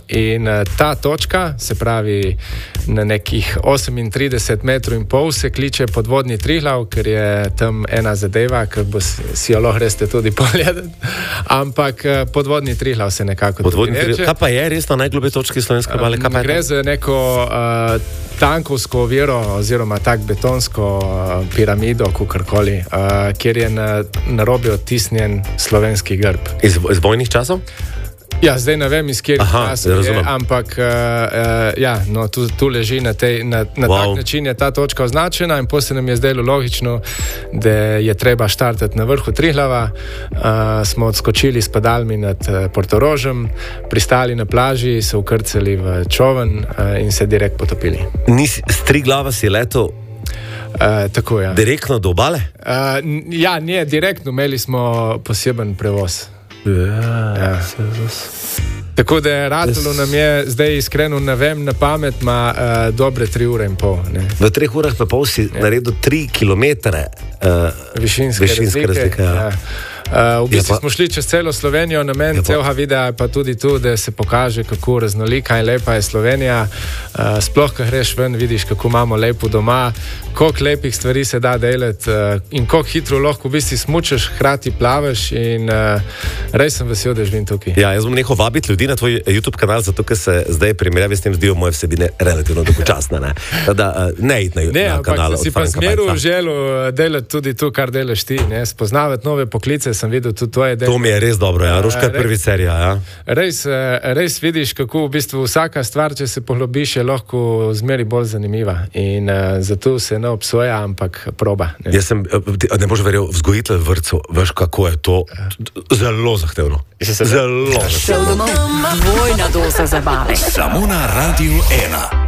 In ta točka, se pravi na nekih 38,5 metrov se kliče podvodni Triglav, ker je tam ena zadeva, ker si jo lahko greste tudi pogledati. Ampak podvodni Triglav se nekako tudi reče. Kaj pa je res na najgloblji točki slovenske obale? Gre za neko tankovsko oviro oziroma tak betonsko piramido, kakorkoli, kjer je na robi odtisnjen slovenski grb. Iz vojnih časov? Ja, zdaj ne vem, iz kjerih časov je, ampak tu leži na tak način je ta točka označena in potem se nam je zdelo logično, da je treba štartati na vrhu Triglava. Smo odskočili s padalmi nad Portorožem, pristali na plaži, se ukrcali v čoven in se direkt potopili. S Triglava si letel? Tako, ja. Direktno do obale? Ne, direktno, imeli smo poseben prevoz. Ja. Tako da ratalo nam je, zdaj iskreno ne vem na pamet, ima dobre 3 ure in pol. Ne. V 3 urah pa pol si naredil 3 kilometre višinske razlike. Ja. V bistvu smo šli čez celo Slovenijo, namen celega videa je pa tudi tu, da se pokaže, kako raznolika in lepa je Slovenija. Sploh, ko greš ven, vidiš, kako imamo lepo doma, koliko lepih stvari se da delati in koliko hitro lahko v bistvu smučeš, hkrati plavaš in res sem vesel, da živim tukaj. Ja, jaz bom nehal vabiti ljudi na tvoj YouTube kanal, zato ker se zdaj primerjavi s tem zdijo moje vsebine relativno dolgočasne. Ne iti na kanal. Ampak si pa zmeru želel delati tudi to, kar delaš ti, ne? Spoznavati nove poklice, sem videl tudi tvoje delo. To mi je res dobro, ja. Ruška je prvi serija, ja. Res vidiš, kako v bistvu vsaka stvar, če se poglobiš, je lahko zmeri bolj zanimiva. In zato se ne obsoja, ampak proba. Ne? Jaz sem, ne boš verjel, vzgojitelj vrtcev, veš, kako je to zelo zahtevno. Zelo zahtevno. Šel domov, dvojna doza zabave. Samo na Radiu 1.